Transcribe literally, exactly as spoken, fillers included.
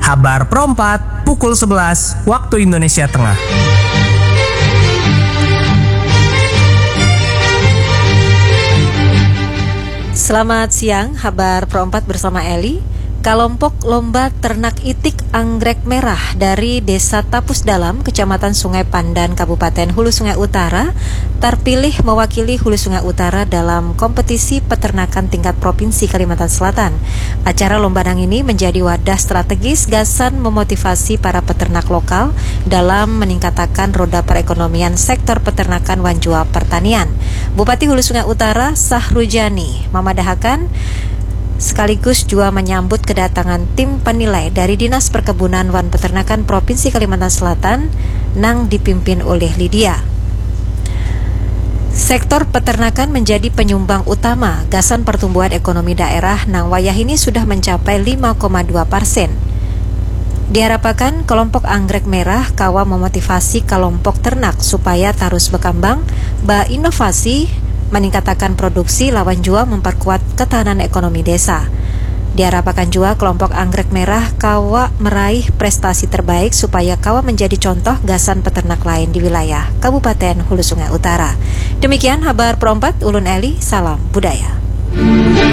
Habar Perempat, pukul sebelas waktu Indonesia Tengah. Selamat siang, Habar Perempat bersama Eli. Kelompok lomba ternak itik anggrek merah dari Desa Tapus Dalam, Kecamatan Sungai Pandan, Kabupaten Hulu Sungai Utara, terpilih mewakili Hulu Sungai Utara dalam kompetisi peternakan tingkat Provinsi Kalimantan Selatan. Acara lomba nang ini menjadi wadah strategis gasan memotivasi para peternak lokal dalam meningkatkan roda perekonomian sektor peternakan wanjua pertanian. Bupati Hulu Sungai Utara, Sahrujani, memadahakan sekaligus juga menyambut kedatangan tim penilai dari Dinas Perkebunan wan Peternakan Provinsi Kalimantan Selatan nang dipimpin oleh Lydia. Sektor peternakan menjadi penyumbang utama gasan pertumbuhan ekonomi daerah nang wayah ini sudah mencapai lima koma dua persen. Diharapkan kelompok anggrek merah kawa memotivasi kelompok ternak supaya terus berkembang, berinovasi, meningkatkan produksi lawan jua memperkuat ketahanan ekonomi desa. Diharapkan juga kelompok anggrek merah kawa meraih prestasi terbaik supaya kawa menjadi contoh gasan peternak lain di wilayah Kabupaten Hulu Sungai Utara. Demikian Habar Perempat, Ulun Eli, salam budaya.